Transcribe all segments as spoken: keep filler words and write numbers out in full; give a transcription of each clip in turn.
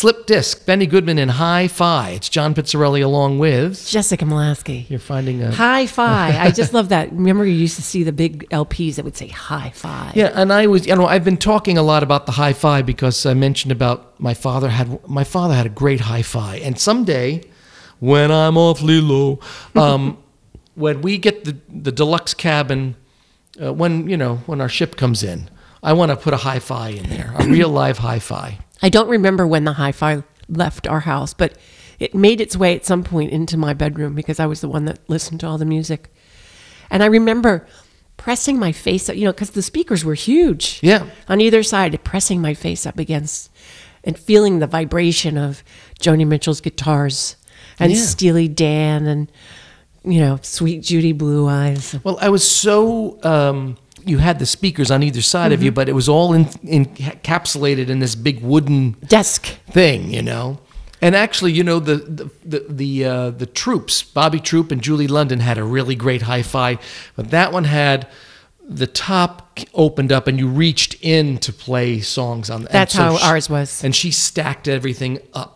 Slip Disc, Benny Goodman and Hi-Fi. It's John Pizzarelli along with... Jessica Molaski. You're finding a... Hi-Fi. I just love that. Remember you used to see the big L Ps that would say Hi-Fi. Yeah, and I was, you know, I've been talking a lot about the Hi-Fi because I mentioned about my father had, my father had a great Hi-Fi. And someday, when I'm awfully low, um, when we get the, the deluxe cabin, uh, when, you know, when our ship comes in, I want to put a Hi-Fi in there, a real live Hi-Fi. I don't remember when the Hi-Fi left our house, but it made its way at some point into my bedroom because I was the one that listened to all the music. And I remember pressing my face up, you know, because the speakers were huge. Yeah. On either side, pressing my face up against and feeling the vibration of Joni Mitchell's guitars and Yeah. Steely Dan and, you know, Sweet Judy Blue Eyes. Well, I was so... Um, you had the speakers on either side Mm-hmm. of you, but it was all in, in, encapsulated in this big wooden Desk. thing, you know. And actually, you know, the the the the, uh, the Troops, Bobby Troop and Julie London had a really great Hi-Fi, but that one had the top opened up and you reached in to play songs on. That's and so how she, ours was. And she stacked everything up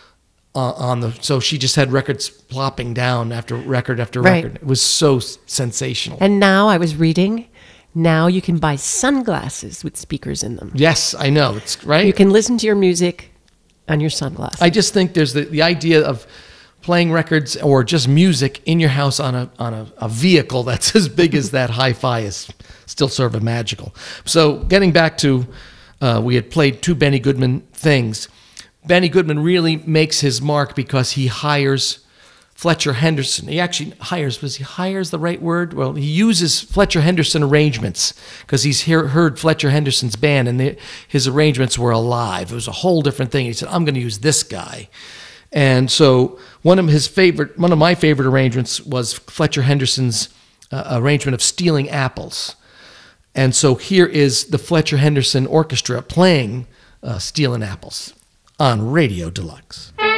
uh, on the. So she just had records plopping down after record after Right. record. It was so s- sensational. And now I was reading, now you can buy sunglasses with speakers in them. Yes, I know. It's right. You can listen to your music on your sunglasses. I just think there's the, the idea of playing records or just music in your house on a on a, a vehicle that's as big as that Hi-Fi is still sort of magical. So getting back to, uh, we had played two Benny Goodman things. Benny Goodman really makes his mark because he hires Fletcher Henderson. He actually hires, was he hires the right word? Well, he uses Fletcher Henderson arrangements because he's hear, heard Fletcher Henderson's band and they, his arrangements were alive. It was a whole different thing. He said, I'm going to use this guy. And so one of his favorite, one of my favorite arrangements was Fletcher Henderson's uh, arrangement of Stealing Apples. And so here is the Fletcher Henderson Orchestra playing uh, Stealing Apples on Radio Deluxe.